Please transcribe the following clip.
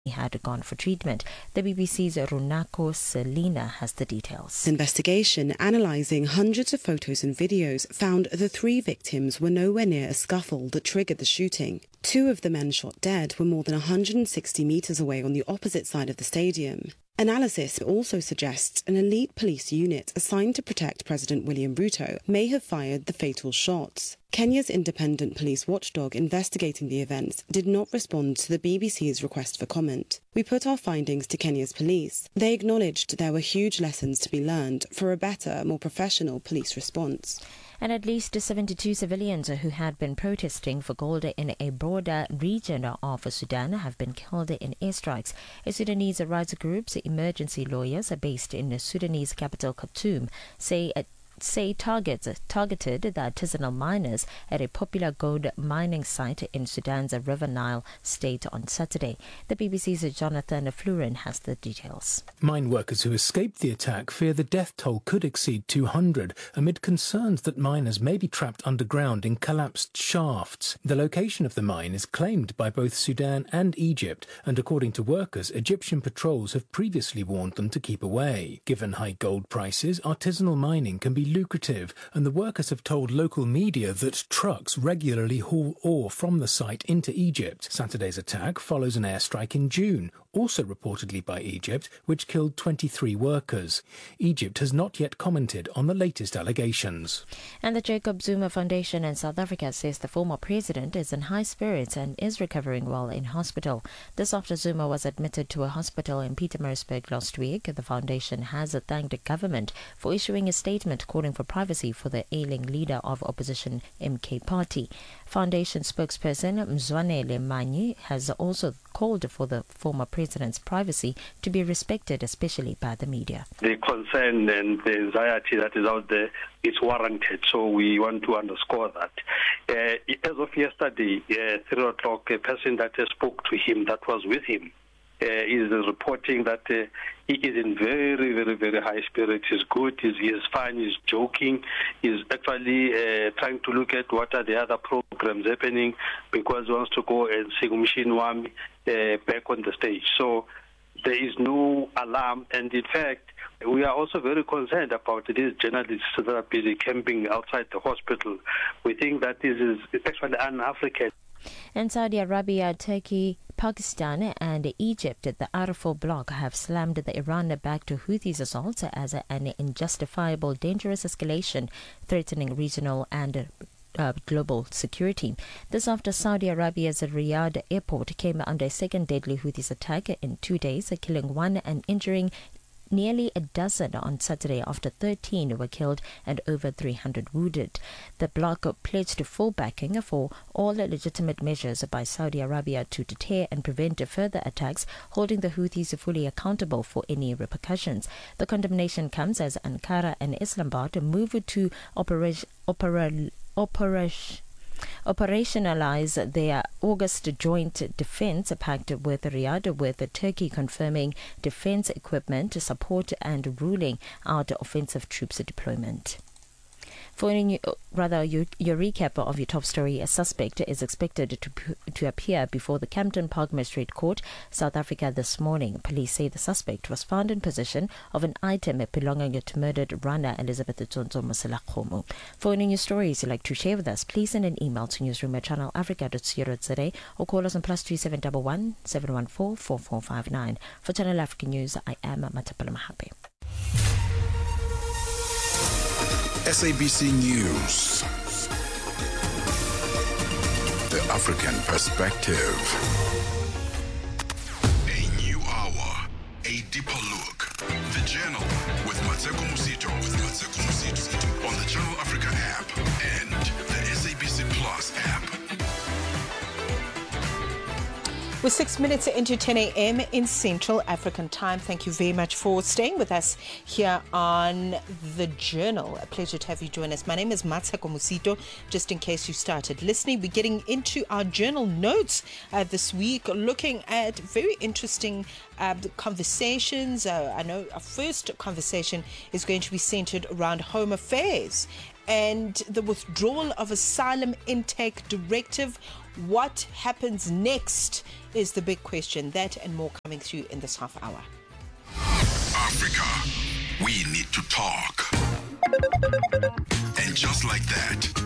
he had gone for treatment. The BBC's Runako Selina has the details. Investigation analysing hundreds of photos and videos found the 3 victims were nowhere near a scuffle that triggered the shooting. 2 of the men shot dead were more than 160 metres away on the opposite side of the stadium. Analysis also suggests an elite police unit assigned to protect President William Ruto may have fired the fatal shots. Kenya's independent police watchdog investigating the events did not respond to the BBC's request for comment. We put our findings to Kenya's police. They acknowledged there were huge lessons to be learned for a better, more professional police response. And at least 72 civilians who had been protesting for gold in a broader region of Sudan have been killed in airstrikes. A Sudanese rights group's emergency lawyers based in the Sudanese capital Khartoum say targeted the artisanal miners at a popular gold mining site in Sudan's River Nile state on Saturday. The BBC's Jonathan Flurin has the details. Mine workers who escaped the attack fear the death toll could exceed 200 amid concerns that miners may be trapped underground in collapsed shafts. The location of the mine is claimed by both Sudan and Egypt, and according to workers, Egyptian patrols have previously warned them to keep away. Given high gold prices, artisanal mining can be lucrative, and the workers have told local media that trucks regularly haul ore from the site into Egypt. Saturday's attack follows an airstrike in June, also reportedly by Egypt, which killed 23 workers. Egypt has not yet commented on the latest allegations. And the Jacob Zuma Foundation in South Africa says the former president is in high spirits and is recovering well in hospital. This after Zuma was admitted to a hospital in Pietermaritzburg last week. The foundation has thanked the government for issuing a statement calling for privacy for the ailing leader of opposition MK Party. Foundation spokesperson Mzwanele Manyi has also called for the former president's privacy to be respected, especially by the media. The concern and the anxiety that is out there is warranted, so we want to underscore that. As of yesterday, 3 o'clock, a person that spoke to him, that was with him, is reporting that he is in very, very, very high spirits. He's good, he's fine, he's joking, he's actually trying to look at what are the other programs happening because he wants to go and sing Machine Wami back on the stage. So there is no alarm, and in fact, we are also very concerned about these journalists that are busy camping outside the hospital. We think that this is actually un-African. And Saudi Arabia, Turkey, Pakistan and Egypt, the Arab bloc, have slammed the Iran-backed Houthis' assaults as an unjustifiable, dangerous escalation threatening regional and global security. This after Saudi Arabia's Riyadh airport came under a second deadly Houthis attack in 2 days, killing 1 and injuring nearly a dozen on Saturday after 13 were killed and over 300 wounded. The bloc pledged full backing for all legitimate measures by Saudi Arabia to deter and prevent further attacks, holding the Houthis fully accountable for any repercussions. The condemnation comes as Ankara and Islamabad move to operationalize their August joint defense pact with Riyadh, with Turkey confirming defense equipment support and ruling out offensive troops deployment. For your recap of your top story, a suspect is expected to appear before the Campton Park Magistrate Court, South Africa this morning. Police say the suspect was found in possession of an item belonging to murdered runner Elizabeth Tsonzo Moselakgomo. For any news stories you'd like to share with us, please send an email to newsroom@channelafrica.co.za or call us on +3711 714 4459. For Channel Africa News, I am Matapala Mahape. SABC News. The African Perspective. A new hour, a deeper look. The Journal with Mateko Musito. On the Channel Africa app and the SABC Plus app. We're 6 minutes into 10 a.m. in Central African Time. Thank you very much for staying with us here on The Journal. A pleasure to have you join us. My name is Matsako Musito. Just in case you started listening, we're getting into our journal notes this week, looking at very interesting conversations. I know our first conversation is going to be centered around home affairs and the withdrawal of asylum intake directive. What happens next is the big question. That and more coming through in this half hour. Africa, we need to talk. And just like that,